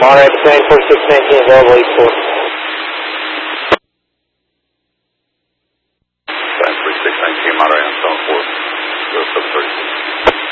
Monterey Plane 4619 available 84. Plane 4619 Monterey on South 4. 0736.